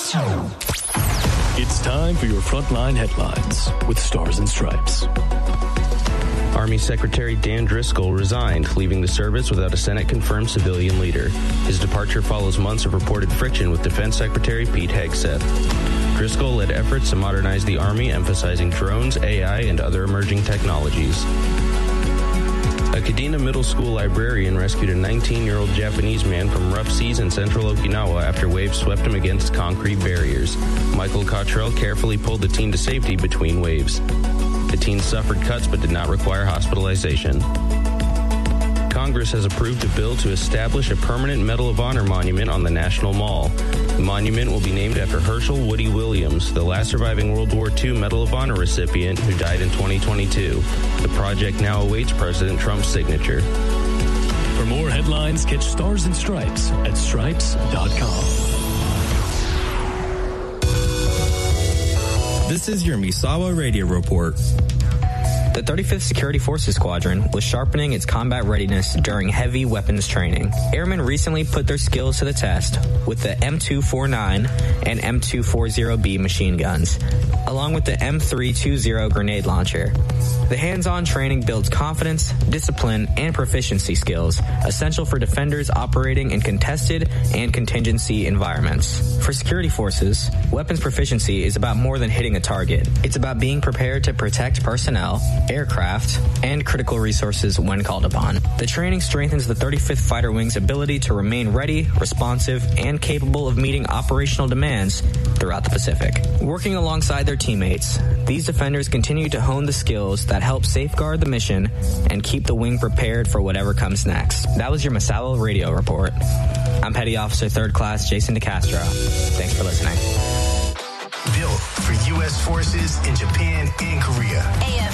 It's time for your Frontline Headlines with Stars and Stripes. Army Secretary Dan Driscoll resigned, leaving the service without a Senate-confirmed civilian leader. His departure follows months of reported friction with Defense Secretary Pete Hegseth. Driscoll led efforts to modernize the Army, emphasizing drones, AI, and other emerging technologies. A Kadena Middle School librarian rescued a 19-year-old Japanese man from rough seas in central Okinawa after waves swept him against concrete barriers. Michael Cottrell carefully pulled the teen to safety between waves. The teen suffered cuts but did not require hospitalization. Congress has approved a bill to establish a permanent Medal of Honor monument on the National Mall. The monument will be named after Herschel Woody Williams, the last surviving World War II Medal of Honor recipient who died in 2022. The project now awaits President Trump's signature. For more headlines, catch Stars and Stripes at stripes.com. This is your Misawa Radio Report. The 35th Security Forces Squadron was sharpening its combat readiness during heavy weapons training. Airmen recently put their skills to the test with the M249 and M240B machine guns, along with the M320 grenade launcher. The hands-on training builds confidence, discipline, and proficiency skills essential for defenders operating in contested and contingency environments. For security forces, weapons proficiency is about more than hitting a target. It's about being prepared to protect personnel, aircraft, and critical resources when called upon. The training strengthens the 35th Fighter Wing's ability to remain ready, responsive, and capable of meeting operational demands throughout the Pacific. Working alongside their teammates, these defenders continue to hone the skills that help safeguard the mission and keep the wing prepared for whatever comes next. That was your Misawa Radio Report. I'm Petty Officer 3rd Class Jason DeCastro. Thanks for listening. Built for U.S. forces in Japan and Korea.